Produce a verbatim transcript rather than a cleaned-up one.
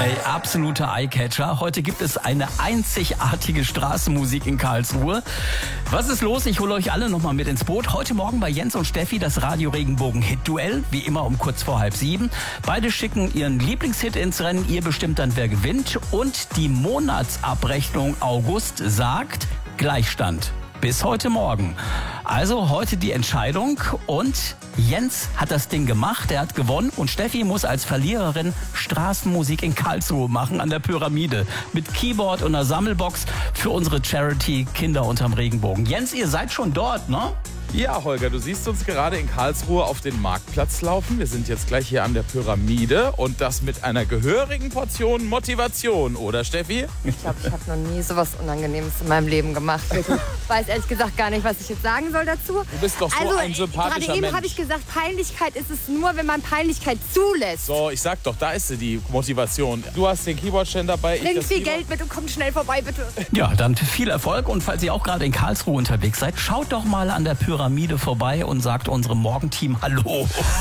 Ey, absoluter Eyecatcher. Heute gibt es eine einzigartige Straßenmusik in Karlsruhe. Was ist los? Ich hole euch alle nochmal mit ins Boot. Heute Morgen bei Jens und Steffi das Radio Regenbogen Hit-Duell. Wie immer um kurz vor halb sieben. Beide schicken ihren Lieblingshit ins Rennen. Ihr bestimmt dann, wer gewinnt. Und die Monatsabrechnung August sagt Gleichstand. Bis heute Morgen. Also heute die Entscheidung und Jens hat das Ding gemacht, er hat gewonnen und Steffi muss als Verliererin Straßenmusik in Karlsruhe machen an der Pyramide mit Keyboard und einer Sammelbox für unsere Charity Kinder unterm Regenbogen. Jens, ihr seid schon dort, ne? Ja, Holger, du siehst uns gerade in Karlsruhe auf den Marktplatz laufen. Wir sind jetzt gleich hier an der Pyramide und das mit einer gehörigen Portion Motivation, oder Steffi? Ich glaube, ich habe noch nie sowas Unangenehmes in meinem Leben gemacht. Ich weiß ehrlich gesagt gar nicht, was ich jetzt sagen soll dazu. Du bist doch so also, ein sympathischer Mensch. Gerade eben habe ich gesagt, Peinlichkeit ist es nur, wenn man Peinlichkeit zulässt. So, ich sag doch, da ist sie, die Motivation. Du hast den Keyboardständer dabei. Bring viel Geld mit und kommt schnell vorbei, bitte. Ja, dann viel Erfolg und falls ihr auch gerade in Karlsruhe unterwegs seid, schaut doch mal an der Pyramide vorbei und sagt unserem Morgenteam Hallo.